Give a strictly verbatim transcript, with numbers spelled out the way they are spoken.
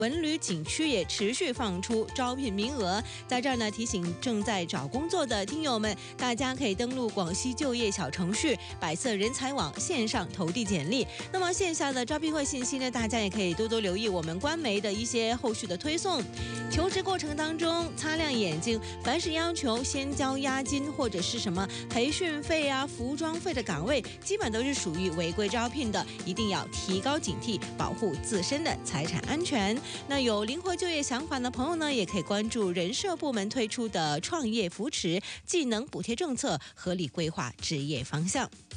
文旅景区也持续放出招聘名额，在这儿呢提醒正在找工作的听友们，大家可以登录广西就业小程序、百色人才网线上投递简历。那么线下的招聘会信息呢，大家也可以多多留意我们官媒的一些后续的推送。求职过程当中擦亮眼睛，凡是要求先交押金或者是什么培训费啊、服装费的岗位，基本都是属于违规招聘的，一定要提高警惕，保护自身的财产安全。那有灵活就业想法的朋友呢，也可以关注人社部门推出的创业扶持、技能补贴政策，合理规划职业方向。